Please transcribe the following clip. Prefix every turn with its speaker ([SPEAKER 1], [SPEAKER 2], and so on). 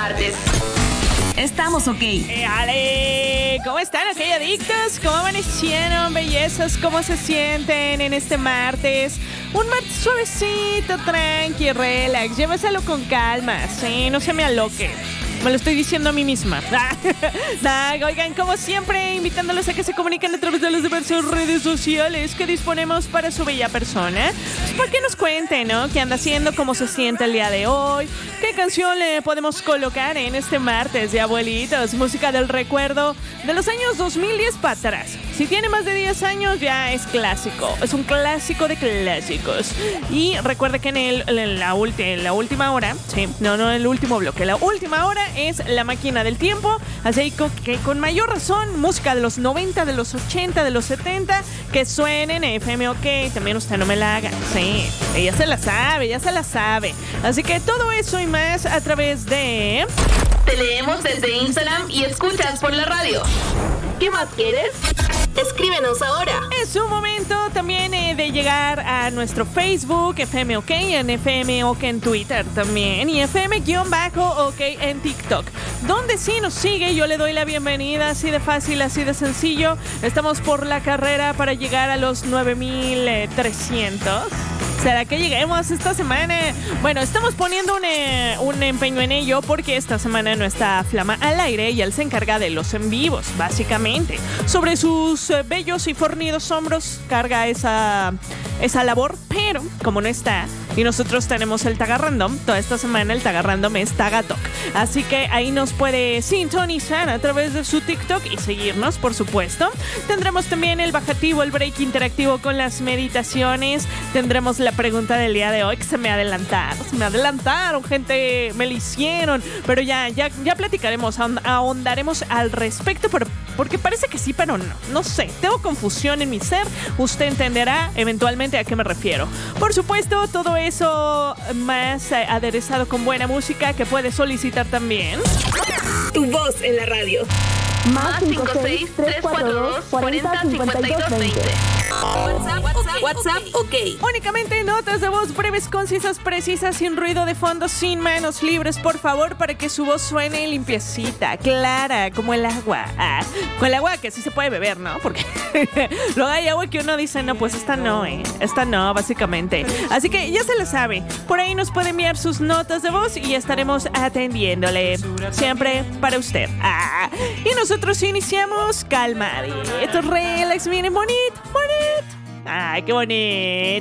[SPEAKER 1] martes.
[SPEAKER 2] Estamos ok.
[SPEAKER 3] ¡Ale! ¿Cómo están, ok, adictos? ¿Cómo amanecieron, bellezas? ¿Cómo se sienten en este martes? Un martes suavecito, tranqui, relax. Lléveselo con calma, ¿sí? No se me aloque. Me lo estoy diciendo a mí misma. Oigan, como siempre, invitándolos a que se comuniquen a través de las diversas redes sociales que disponemos para su bella persona. Pues para que nos cuenten, ¿no? ¿Qué anda haciendo? ¿Cómo se siente el día de hoy? ¿Qué canción le podemos colocar en este martes de abuelitos? Música del recuerdo de los años 2010 para atrás. Si tiene más de 10 años, ya es clásico. Es un clásico de clásicos. Y recuerde que en la última hora, sí, no en el último bloque, la última hora es la máquina del tiempo. Así que con mayor razón, música de los 90, de los 80, de los 70, que suenen en FM OK. También usted no me la haga. Sí, ella se la sabe. Así que todo eso y más a través de...
[SPEAKER 1] Te leemos desde Instagram y escuchas por la radio. ¿Qué más quieres? Escríbenos ahora.
[SPEAKER 3] Es un momento también de llegar a nuestro FM OK, en FM OK en Twitter también, y FM-OK en TikTok. Donde sí nos sigue, yo le doy la bienvenida, así de fácil, así de sencillo. Estamos por la carrera para llegar a los 9,300. ¿Será que lleguemos esta semana? Bueno, estamos poniendo un empeño en ello porque esta semana no está Flama al aire y él se encarga de los en vivos, básicamente. Sobre sus bellos y fornidos hombros carga esa labor, pero como no está y nosotros tenemos el Taga Random, toda esta semana el Taga Random es Tagatok. Así que ahí nos puede sintonizar a través de su TikTok y seguirnos, por supuesto. Tendremos también el bajativo, el break interactivo con las meditaciones. Tendremos la pregunta del día de hoy, que se me adelantaron, gente, me lo hicieron, pero ya platicaremos, ahondaremos al respecto, porque parece que sí, pero no sé, tengo confusión en mi ser, usted entenderá eventualmente a qué me refiero. Por supuesto, todo eso más aderezado con buena música que puedes solicitar también.
[SPEAKER 1] Tu voz en la radio.
[SPEAKER 4] Más 56-342-40-52-20.
[SPEAKER 1] WhatsApp OK.
[SPEAKER 3] Únicamente notas de voz breves, concisas, precisas, sin ruido de fondo, sin manos libres, por favor, para que su voz suene limpiecita, clara, como el agua. Con el agua que sí se puede beber, ¿no? Porque luego hay agua que uno dice, no, pues esta no, básicamente. Así que ya se lo sabe. Por ahí nos puede enviar sus notas de voz y estaremos atendiéndole. Siempre para usted. Y nosotros iniciamos calmaditos, relax, miren, bonito. Ay, qué bonito.